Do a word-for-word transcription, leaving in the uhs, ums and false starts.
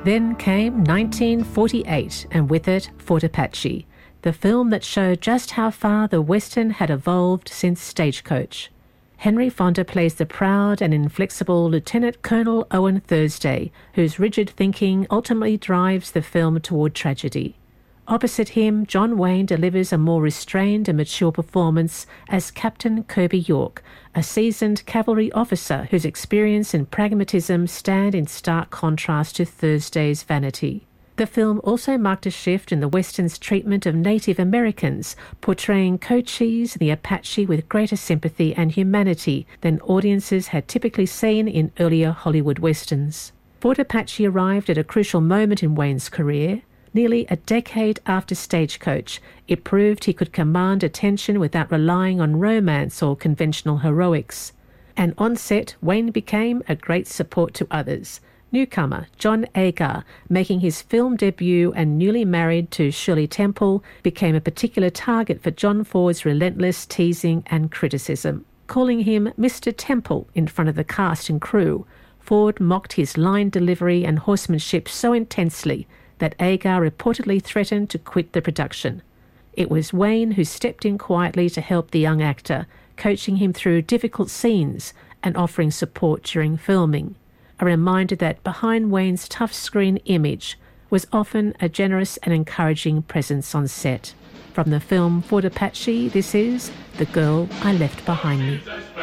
Then came nineteen forty-eight, and with it Fort Apache, the film that showed just how far the Western had evolved since Stagecoach. Henry Fonda plays the proud and inflexible Lieutenant Colonel Owen Thursday, whose rigid thinking ultimately drives the film toward tragedy. Opposite him, John Wayne delivers a more restrained and mature performance as Captain Kirby York, a seasoned cavalry officer whose experience and pragmatism stand in stark contrast to Thursday's vanity. The film also marked a shift in the Western's treatment of Native Americans, portraying Cochise and the Apache with greater sympathy and humanity than audiences had typically seen in earlier Hollywood Westerns. Fort Apache arrived at a crucial moment in Wayne's career. Nearly a decade after Stagecoach, it proved he could command attention without relying on romance or conventional heroics. And on set, Wayne became a great support to others. Newcomer John Agar, making his film debut and newly married to Shirley Temple, became a particular target for John Ford's relentless teasing and criticism. Calling him Mister Temple in front of the cast and crew, Ford mocked his line delivery and horsemanship so intensely that Agar reportedly threatened to quit the production. It was Wayne who stepped in quietly to help the young actor, coaching him through difficult scenes and offering support during filming. A reminder that behind Wayne's tough screen image was often a generous and encouraging presence on set. From the film Fort Apache, this is The Girl I Left Behind Me.